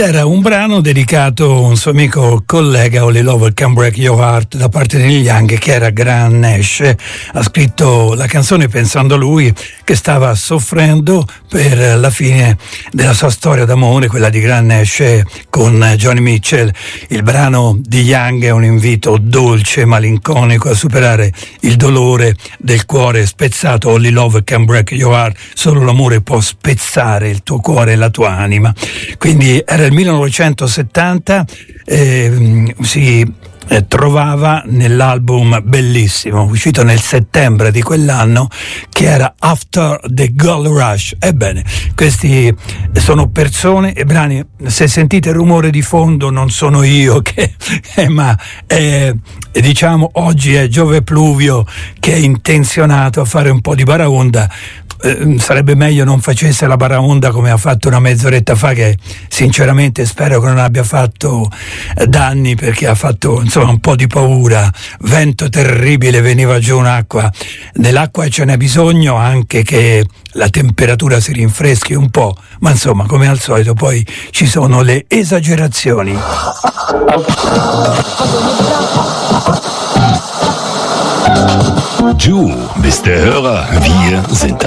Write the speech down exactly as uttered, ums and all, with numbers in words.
era un brano dedicato a un suo amico collega, Only Love Can Break Your Heart, da parte degli Young, che era Graham Nash. Ha scritto la canzone pensando a lui che stava soffrendo per la fine della sua storia d'amore, quella di Graham Nash con Joni Mitchell. Il brano di Young è un invito dolce, malinconico a superare il dolore del cuore spezzato. Only Love Can Break Your Heart, solo l'amore può spezzare il tuo cuore e la tua anima. Quindi era il millenovecentosettanta, eh, si eh, trovava nell'album bellissimo uscito nel settembre di quell'anno, che era After the Gold Rush. Ebbene, questi sono persone e brani. Se sentite il rumore di fondo non sono io che eh, ma eh, diciamo oggi è Giove Pluvio che è intenzionato a fare un po' di baraonda. Eh, sarebbe meglio non facesse la baraonda come ha fatto una mezz'oretta fa, che sinceramente spero che non abbia fatto eh, danni, perché ha fatto insomma un po' di paura. Vento terribile, veniva giù un'acqua, nell'acqua ce n'è bisogno anche che la temperatura si rinfreschi un po', ma insomma come al solito poi ci sono le esagerazioni. Ju, bist der Hörer, wir sind